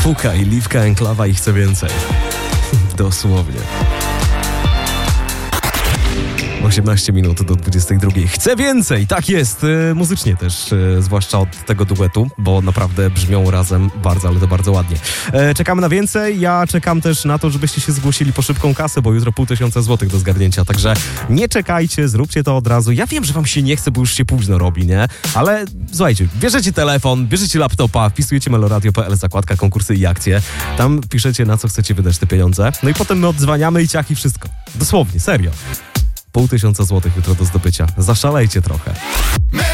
Puka i Liwka Enklawa i chce więcej. Dosłownie. 18 minut do 22. Chcę więcej! Tak jest! Muzycznie też, zwłaszcza od tego duetu, bo naprawdę brzmią razem bardzo, ale to bardzo ładnie. Czekamy na więcej. Ja czekam też na to, żebyście się zgłosili po szybką kasę, bo jutro 500 złotych do zgarnięcia. Także nie czekajcie, zróbcie to od razu. Ja wiem, że wam się nie chce, bo już się późno robi, nie? Ale słuchajcie, bierzecie telefon, bierzecie laptopa, wpisujecie meloradio.pl, zakładka konkursy i akcje. Tam piszecie, na co chcecie wydać te pieniądze. No i potem my odzwaniamy i ciach i wszystko. Dosłownie, serio. 500 złotych jutro do zdobycia. Zaszalejcie trochę.